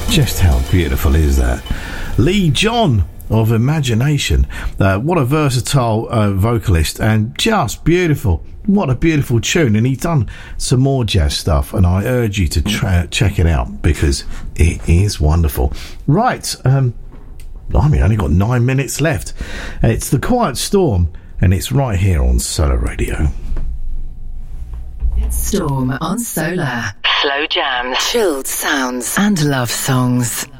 Just how beautiful is that? Lee John of Imagination. What a versatile vocalist, and just beautiful. What a beautiful tune. And he's done some more jazz stuff, and I urge you to check it out because it is wonderful. Right, blimey, only got 9 minutes left. It's The Quiet Storm, and it's right here on Solar Radio. Storm on Solar. Slow jams, chilled sounds, and love songs.